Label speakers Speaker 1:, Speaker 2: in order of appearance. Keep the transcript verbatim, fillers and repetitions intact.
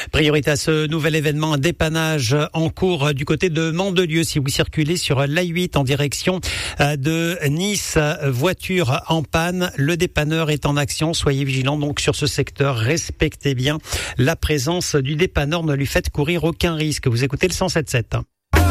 Speaker 1: Priorité à ce nouvel événement, un dépannage en cours du côté de Mandelieu. Si vous circulez sur l'A huit en direction de Nice, voiture en panne, le dépanneur est en action. Soyez vigilants donc sur ce secteur. Respectez bien la présence du dépanneur. Ne lui faites courir aucun risque. Vous écoutez le cent sept sept.